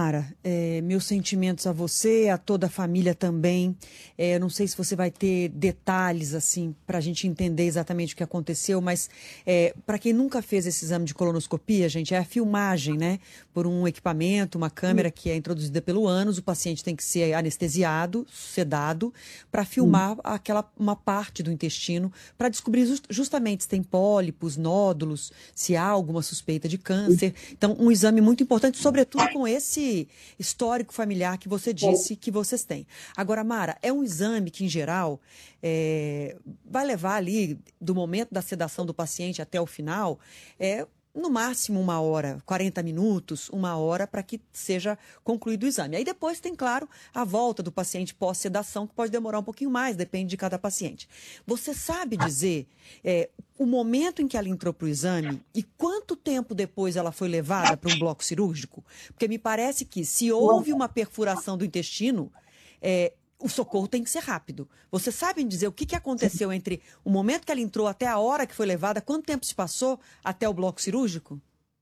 Mara, meus sentimentos a você, a toda a família também. Não sei se você vai ter detalhes assim para a gente entender exatamente o que aconteceu, mas para quem nunca fez esse exame de colonoscopia, gente, é a filmagem, né? Por um equipamento, uma câmera que é introduzida pelo ânus. O paciente tem que ser anestesiado, sedado, para filmar uma parte do intestino, para descobrir justamente se tem pólipos, nódulos, se há alguma suspeita de câncer. Então, um exame muito importante, sobretudo com esse histórico familiar que você disse que vocês têm. Agora, Mara, é um exame que, em geral, vai levar ali, do momento da sedação do paciente até o final, no máximo 1 hora, 40 minutos, 1 hora, para que seja concluído o exame. Aí depois tem, claro, a volta do paciente pós-sedação, que pode demorar um pouquinho mais, depende de cada paciente. Você sabe dizer o momento em que ela entrou para o exame e quanto tempo depois ela foi levada para um bloco cirúrgico? Porque me parece que se houve uma perfuração do intestino, o socorro tem que ser rápido. Você sabe dizer o que aconteceu entre o momento que ela entrou até a hora que foi levada? Quanto tempo se passou até o bloco cirúrgico?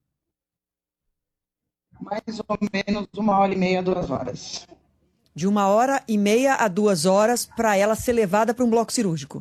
Mais ou menos 1h30 a 2 horas. De 1h30 a 2 horas para ela ser levada para um bloco cirúrgico.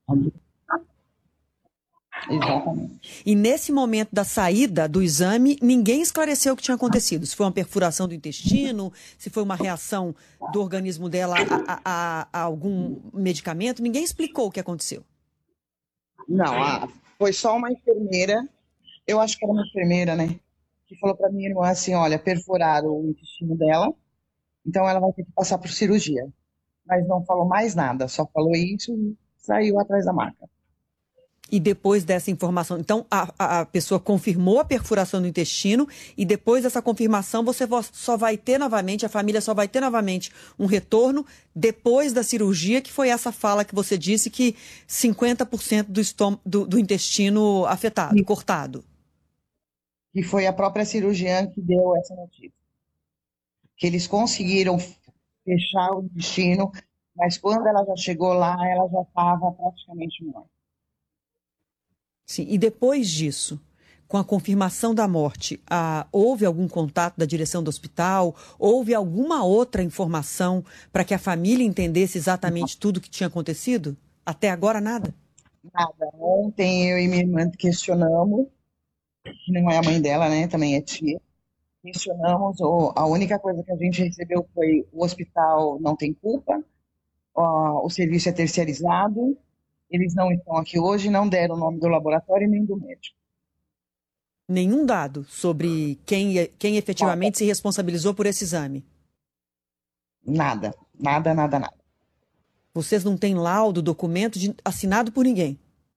Exatamente. E nesse momento da saída do exame, ninguém esclareceu o que tinha acontecido. Se foi uma perfuração do intestino, se foi uma reação do organismo dela a algum medicamento, ninguém explicou o que aconteceu. Não, foi só uma enfermeira, eu acho que era uma enfermeira, né? Que falou para minha irmã assim, olha, perfuraram o intestino dela, então ela vai ter que passar por cirurgia. Mas não falou mais nada, só falou isso e saiu atrás da maca. E depois dessa informação, então a pessoa confirmou a perfuração do intestino e depois dessa confirmação você só vai ter novamente, a família só vai ter novamente um retorno depois da cirurgia, que foi essa fala que você disse que 50% do intestino afetado, Sim. cortado. E foi a própria cirurgiã que deu essa notícia. Que eles conseguiram fechar o intestino, mas quando ela já chegou lá, ela já estava praticamente morta. Sim, e depois disso, com a confirmação da morte, houve algum contato da direção do hospital? Houve alguma outra informação para que a família entendesse exatamente tudo o que tinha acontecido? Até agora, nada? Nada. Ontem eu e minha irmã questionamos, que não é a mãe dela, né? Também é tia. Questionamos, a única coisa que a gente recebeu foi: o hospital não tem culpa, o serviço é terceirizado, eles não estão aqui hoje, não deram o nome do laboratório nem do médico. Nenhum dado sobre quem efetivamente se responsabilizou por esse exame? Nada, nada, nada, nada. Vocês não têm laudo, documento assinado por ninguém?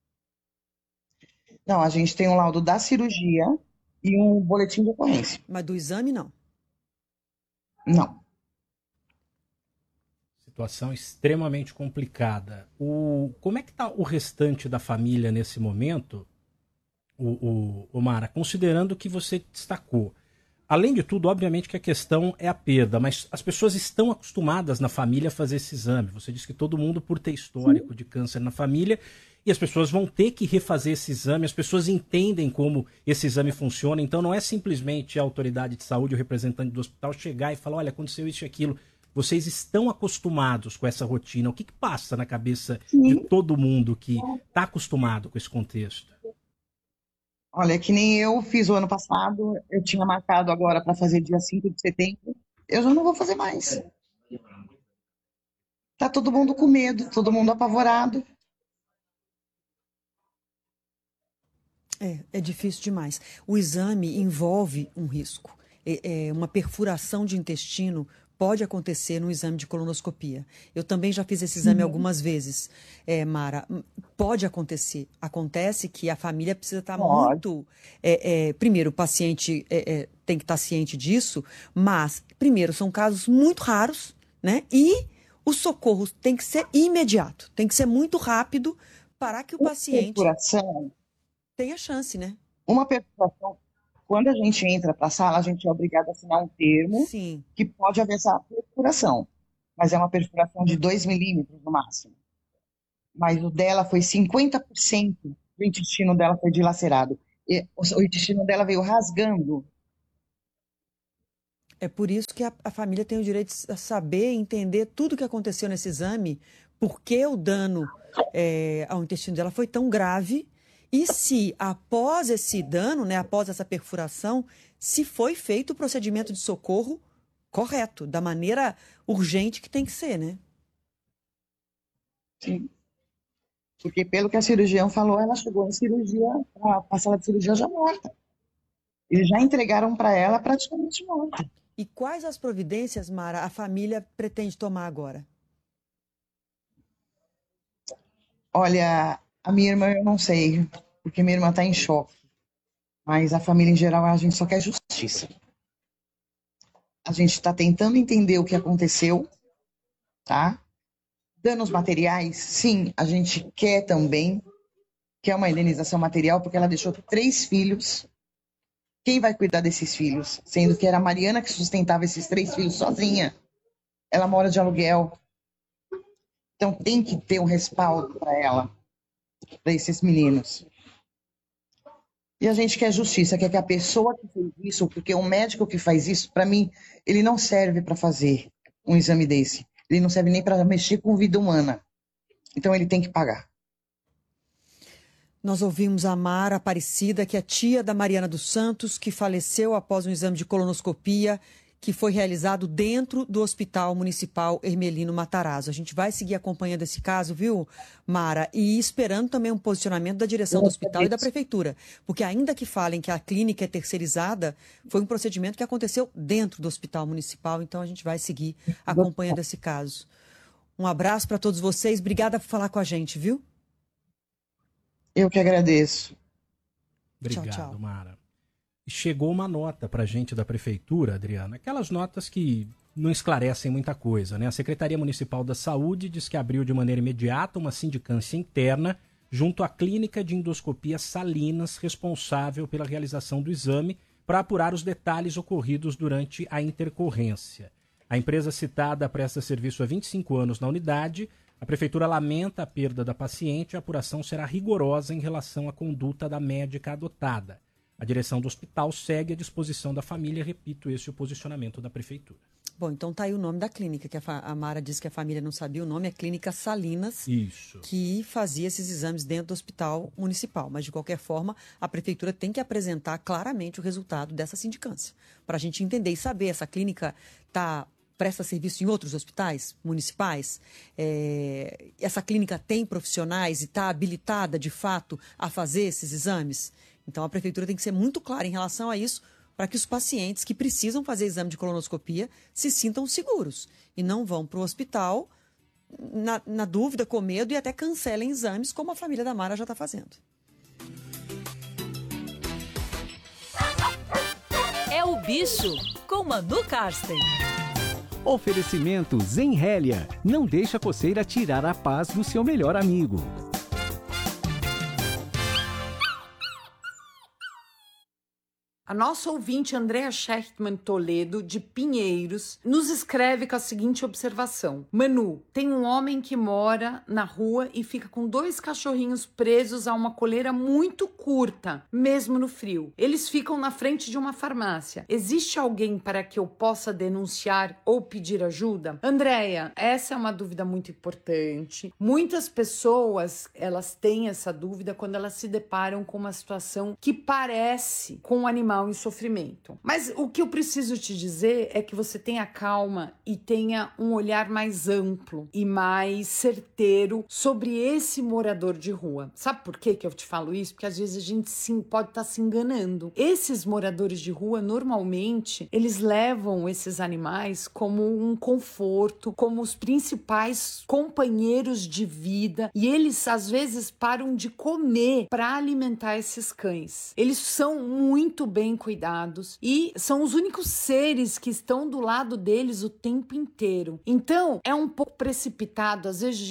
Não, a gente tem um laudo da cirurgia e um boletim de ocorrência. Mas do exame, não? Não. Situação extremamente complicada. Como é que está o restante da família nesse momento, Mara, considerando o que você destacou? Além de tudo, obviamente que a questão é a perda, mas as pessoas estão acostumadas na família a fazer esse exame. Você disse que todo mundo, por ter histórico de câncer na família, e as pessoas vão ter que refazer esse exame, as pessoas entendem como esse exame funciona, então não é simplesmente a autoridade de saúde, o representante do hospital chegar e falar, olha, aconteceu isso e aquilo. Vocês estão acostumados com essa rotina. O que passa na cabeça de todo mundo que está acostumado com esse contexto? Olha, que nem eu fiz o ano passado, eu tinha marcado agora para fazer dia 5 de setembro, eu já não vou fazer mais. Tá todo mundo com medo, todo mundo apavorado. É difícil demais. O exame envolve um risco. Uma perfuração de intestino pode acontecer no exame de colonoscopia. Eu também já fiz esse exame algumas vezes, Mara. Pode acontecer. Acontece que a família precisa estar muito... primeiro, o paciente tem que estar ciente disso, mas, primeiro, são casos muito raros, né? E o socorro tem que ser imediato, tem que ser muito rápido para que o paciente tenha chance, né? Uma perfuração... Quando a gente entra para a sala, a gente é obrigado a assinar um termo que pode haver essa perfuração. Mas é uma perfuração de 2 milímetros no máximo. Mas o dela foi 50% do intestino dela foi dilacerado. E o intestino dela veio rasgando. É por isso que a família tem o direito de saber, entender tudo o que aconteceu nesse exame, por que o dano ao intestino dela foi tão grave e se após esse dano, né, após essa perfuração, se foi feito o procedimento de socorro correto, da maneira urgente que tem que ser, né? Sim. Porque pelo que a cirurgião falou, ela chegou em cirurgia, a sala de cirurgia já morta. Eles já entregaram para ela praticamente morta. E quais as providências, Mara, a família pretende tomar agora? Olha, a minha irmã eu não sei, porque minha irmã está em choque. Mas a família em geral, a gente só quer justiça. A gente está tentando entender o que aconteceu, tá? Danos materiais, sim, a gente quer também, quer uma indenização material, porque ela deixou 3 filhos. Quem vai cuidar desses filhos? Sendo que era a Mariana que sustentava esses 3 filhos sozinha. Ela mora de aluguel. Então tem que ter um respaldo para ela, para esses meninos. E a gente quer justiça, quer que a pessoa que fez isso, porque o médico que faz isso, para mim, ele não serve para fazer um exame desse. Ele não serve nem para mexer com vida humana. Então ele tem que pagar. Nós ouvimos a Mara Aparecida, que é tia da Mariana dos Santos, que faleceu após um exame de colonoscopia que foi realizado dentro do Hospital Municipal Hermelino Matarazzo. A gente vai seguir acompanhando esse caso, viu, Mara? E esperando também um posicionamento da direção do hospital e da prefeitura. Porque ainda que falem que a clínica é terceirizada, foi um procedimento que aconteceu dentro do Hospital Municipal. Então a gente vai seguir acompanhando esse caso. Um abraço para todos vocês. Obrigada por falar com a gente, viu? Eu que agradeço. Obrigado, tchau, tchau. Mara. Chegou uma nota para a gente da prefeitura, Adriana, aquelas notas que não esclarecem muita coisa, né? A Secretaria Municipal da Saúde diz que abriu de maneira imediata uma sindicância interna junto à Clínica de Endoscopia Salinas, responsável pela realização do exame, para apurar os detalhes ocorridos durante a intercorrência. A empresa citada presta serviço há 25 anos na unidade. A prefeitura lamenta a perda da paciente e a apuração será rigorosa em relação à conduta da médica adotada. A direção do hospital segue à disposição da família. Repito, esse é o posicionamento da prefeitura. Bom, então tá aí o nome da clínica, que a Mara disse que a família não sabia o nome, é Clínica Salinas. Isso. Que fazia esses exames dentro do hospital municipal. Mas, de qualquer forma, a prefeitura tem que apresentar claramente o resultado dessa sindicância, para a gente entender e saber, essa clínica presta serviço em outros hospitais municipais? Essa clínica tem profissionais e está habilitada, de fato, a fazer esses exames? Então, a prefeitura tem que ser muito clara em relação a isso, para que os pacientes que precisam fazer exame de colonoscopia se sintam seguros e não vão para o hospital na dúvida, com medo, e até cancelem exames, como a família da Mara já está fazendo. É o Bicho, com Manu Karsten. Oferecimento Zenrélia. Não deixa a coceira tirar a paz do seu melhor amigo. A nossa ouvinte Andréa Schechtman Toledo, de Pinheiros, nos escreve com a seguinte observação. Manu, tem um homem que mora na rua e fica com 2 cachorrinhos presos a uma coleira muito curta, mesmo no frio. Eles ficam na frente de uma farmácia. Existe alguém para que eu possa denunciar ou pedir ajuda? Andréa, essa é uma dúvida muito importante. Muitas pessoas, elas têm essa dúvida quando elas se deparam com uma situação que parece com um animal em sofrimento. Mas o que eu preciso te dizer é que você tenha calma e tenha um olhar mais amplo e mais certeiro sobre esse morador de rua. Sabe por que eu te falo isso? Porque às vezes a gente sim pode estar se enganando. Esses moradores de rua, normalmente, eles levam esses animais como um conforto, como os principais companheiros de vida, e eles às vezes param de comer para alimentar esses cães. Eles são muito bem cuidados e são os únicos seres que estão do lado deles o tempo inteiro. Então, é um pouco precipitado, às vezes a gente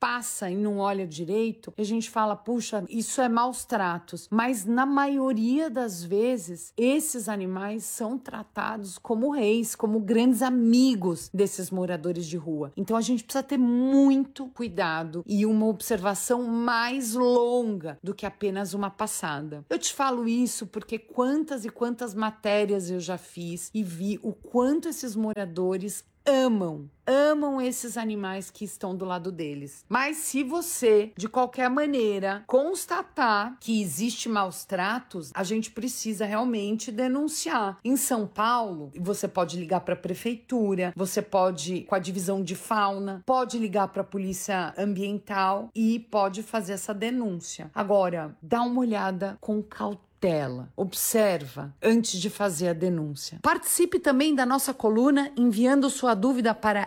passa e não olha direito, a gente fala, puxa, isso é maus tratos. Mas na maioria das vezes, esses animais são tratados como reis, como grandes amigos desses moradores de rua. Então a gente precisa ter muito cuidado e uma observação mais longa do que apenas uma passada. Eu te falo isso porque quantas e quantas matérias eu já fiz e vi o quanto esses moradores amam esses animais que estão do lado deles. Mas se você, de qualquer maneira, constatar que existe maus tratos, a gente precisa realmente denunciar. Em São Paulo, você pode ligar para a prefeitura, você pode, com a divisão de fauna, pode ligar para a polícia ambiental e pode fazer essa denúncia. Agora, dá uma olhada com cautela. Observa antes de fazer a denúncia. Participe também da nossa coluna enviando sua dúvida para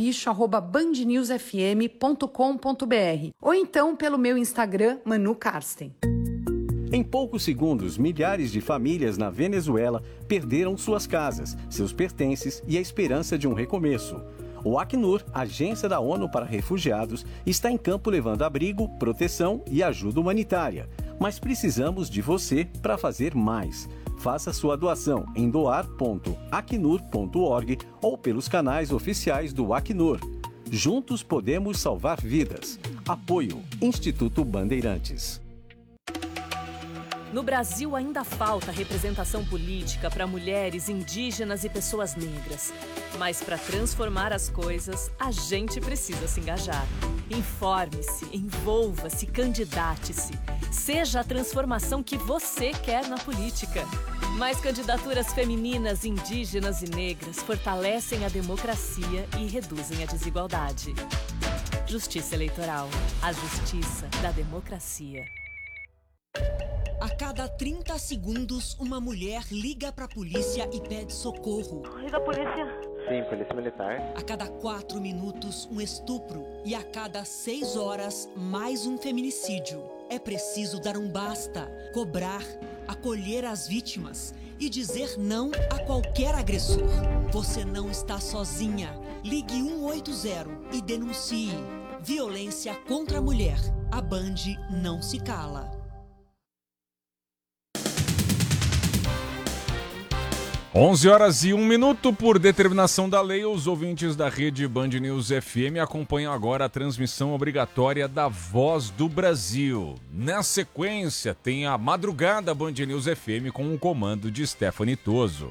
elbicho@bandnewsfm.com.br ou então pelo meu Instagram, Manu Karsten. Em poucos segundos, milhares de famílias na Venezuela perderam suas casas, seus pertences e a esperança de um recomeço. O Acnur, agência da ONU para refugiados, está em campo levando abrigo, proteção e ajuda humanitária. Mas precisamos de você para fazer mais. Faça sua doação em doar.acnur.org ou pelos canais oficiais do Acnur. Juntos podemos salvar vidas. Apoio Instituto Bandeirantes. No Brasil ainda falta representação política para mulheres, indígenas e pessoas negras. Mas para transformar as coisas, a gente precisa se engajar. Informe-se, envolva-se, candidate-se. Seja a transformação que você quer na política. Mais candidaturas femininas, indígenas e negras fortalecem a democracia e reduzem a desigualdade. Justiça Eleitoral. A justiça da democracia. A cada 30 segundos, uma mulher liga para a polícia e pede socorro. Liga a polícia. Sim, polícia militar. A cada 4 minutos, um estupro. E a cada 6 horas, mais um feminicídio. É preciso dar um basta, cobrar, acolher as vítimas e dizer não a qualquer agressor. Você não está sozinha. Ligue 180 e denuncie. Violência contra a mulher. A Band não se cala. 11h01. Por determinação da lei, os ouvintes da rede Band News FM acompanham agora a transmissão obrigatória da Voz do Brasil. Na sequência, tem a Madrugada Band News FM com o comando de Stephanie Toso.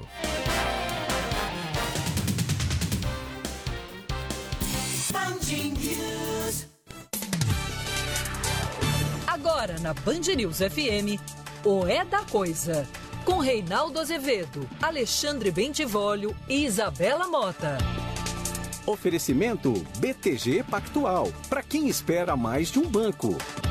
Agora na Band News FM, o É da Coisa. Com Reinaldo Azevedo, Alexandre Bentivolio e Isabela Mota. Oferecimento BTG Pactual. Para quem espera mais de um banco.